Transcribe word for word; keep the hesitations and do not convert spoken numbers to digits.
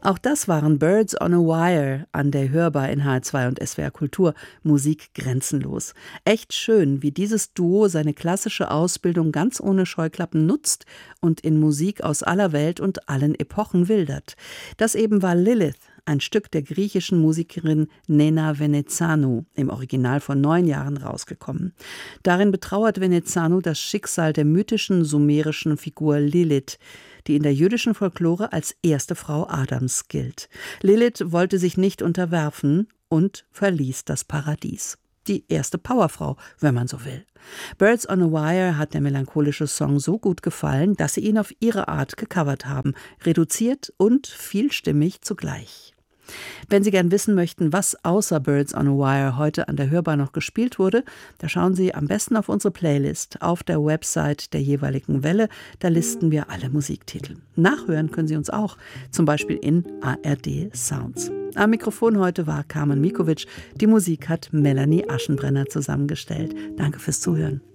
Auch das waren Birds on a Wire, an der Hörbar in H R zwei und S W R Kultur. Musik grenzenlos. Echt schön, wie dieses Duo seine klassische Ausbildung ganz ohne Scheuklappen nutzt und in Musik aus aller Welt und allen Epochen wildert. Das eben war Lilith, ein Stück der griechischen Musikerin Nena Venețanu, im Original vor neun Jahren rausgekommen. Darin betrauert Venețanu das Schicksal der mythischen sumerischen Figur Lilith, die in der jüdischen Folklore als erste Frau Adams gilt. Lilith wollte sich nicht unterwerfen und verließ das Paradies. Die erste Powerfrau, wenn man so will. Birds on a Wire hat der melancholische Song so gut gefallen, dass sie ihn auf ihre Art gecovert haben, reduziert und vielstimmig zugleich. Wenn Sie gern wissen möchten, was außer Birds on a Wire heute an der Hörbar noch gespielt wurde, da schauen Sie am besten auf unsere Playlist auf der Website der jeweiligen Welle. Da listen wir alle Musiktitel. Nachhören können Sie uns auch, zum Beispiel in A R D Sounds. Am Mikrofon heute war Carmen Mikovic. Die Musik hat Melanie Aschenbrenner zusammengestellt. Danke fürs Zuhören.